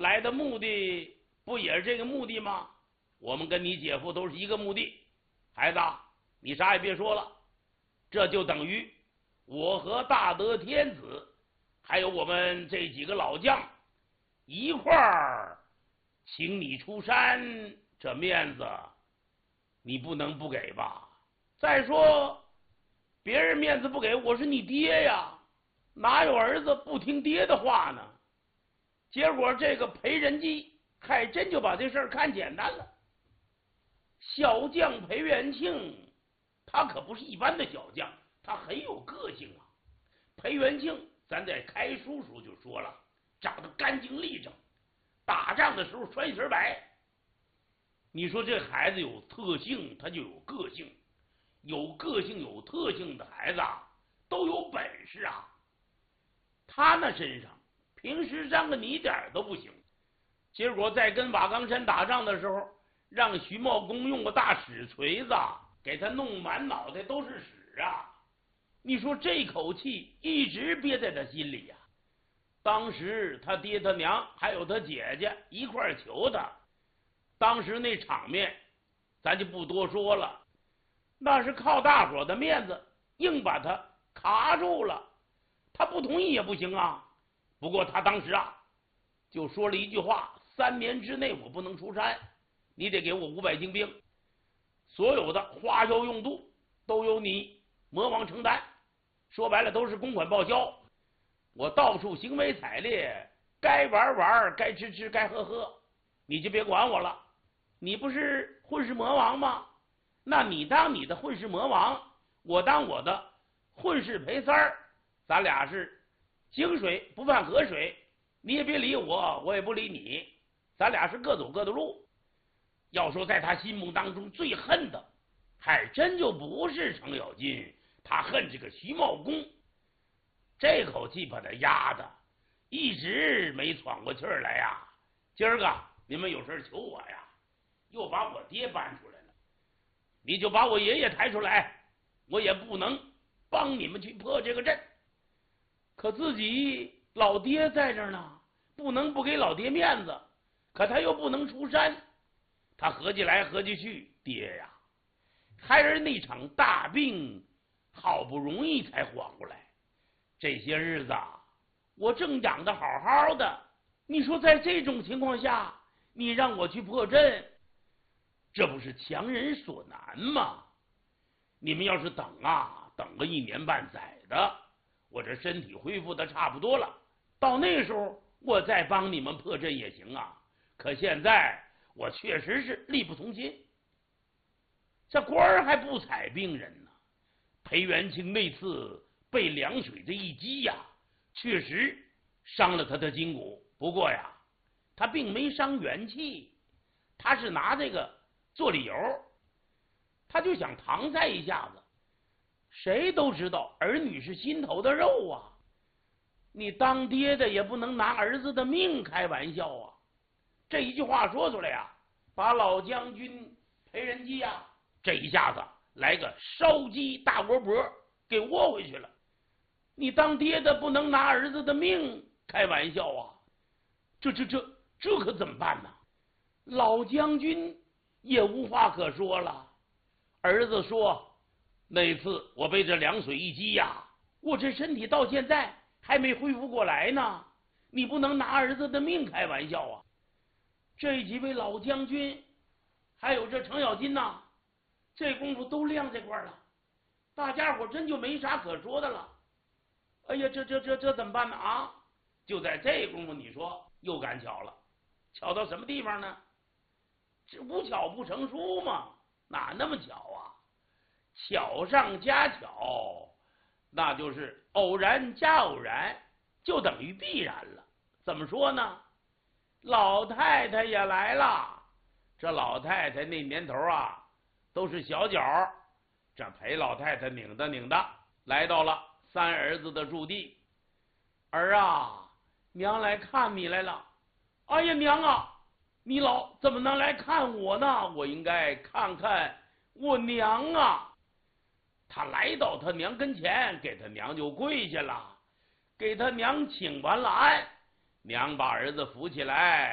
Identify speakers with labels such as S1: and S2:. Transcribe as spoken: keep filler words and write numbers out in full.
S1: 来的目的不也是这个目的吗？我们跟你姐夫都是一个目的。孩子，你啥也别说了，这就等于我和大德天子还有我们这几个老将一块儿请你出山，这面子你不能不给吧？再说别人面子不给，我是你爹呀，哪有儿子不听爹的话呢？结果这个裴仁基还真就把这事儿看简单了。小将裴元庆他可不是一般的小将，他很有个性啊。裴元庆咱在开书时候就说了，长得干净利整，打仗的时候穿裙白。你说这孩子有特性，他就有个性，有个性有特性的孩子啊，都有本事啊。他那身上平时上个泥点都不行，结果在跟瓦岗山打仗的时候，让徐茂公用个大屎锤子给他弄满脑袋都是屎啊！你说这口气一直憋在他心里呀、啊。当时他爹他娘还有他姐姐一块求他，当时那场面咱就不多说了，那是靠大伙的面子硬把他卡住了，他不同意也不行啊。不过他当时啊就说了一句话，三年之内我不能出山，你得给我五百精兵，所有的花销用度都由你魔王承担，说白了都是公款报销。我到处行为采猎，该玩玩，该吃吃，该喝喝，你就别管我了。你不是混世魔王吗？那你当你的混世魔王，我当我的混世裴三儿，咱俩是井水不犯河水，你也别理我，我也不理你，咱俩是各走各的路。要说在他心目当中最恨的，还真就不是程咬金，他恨这个徐茂公。这口气把他压的一直没喘过气儿来呀。今儿个你们有事求我呀，又把我爹搬出来了，你就把我爷爷抬出来，我也不能帮你们去破这个阵。可自己老爹在这儿呢，不能不给老爹面子，可他又不能出山。他合计来合计去，爹呀，孩儿那场大病好不容易才缓过来，这些日子我正养得好好的，你说在这种情况下你让我去破阵，这不是强人所难吗？你们要是等啊等个一年半载的，我这身体恢复的差不多了，到那时候我再帮你们破阵也行啊。可现在我确实是力不从心，这官儿还不踩病人呢。裴元庆那次被凉水这一击呀，确实伤了他的筋骨，不过呀他并没伤元气，他是拿这个做理由，他就想搪塞一下子。谁都知道儿女是心头的肉啊，你当爹的也不能拿儿子的命开玩笑啊。这一句话说出来呀，把老将军裴仁基呀这一下子来个烧鸡大锅脖给窝回去了。你当爹的不能拿儿子的命开玩笑啊，这这这这可怎么办呢？老将军也无话可说了。儿子说，那次我被这凉水一击呀，我这身体到现在还没恢复过来呢，你不能拿儿子的命开玩笑啊。这几位老将军还有这程咬金呐，这功夫都亮这块了，大家伙真就没啥可说的了。哎呀，这这这这怎么办呢啊？就在这功夫，你说又赶巧了，巧到什么地方呢？这无巧不成书嘛，哪那么巧啊？巧上加巧，那就是偶然加偶然，就等于必然了。怎么说呢？老太太也来了。这老太太那年头啊都是小脚，这裴老太太拧的拧的来到了三儿子的驻地。儿啊，娘来看你来了。哎呀，娘啊，你老怎么能来看我呢？我应该看看我娘啊。他来到他娘跟前，给他娘就跪下了，给他娘请完了安，娘把儿子扶起来，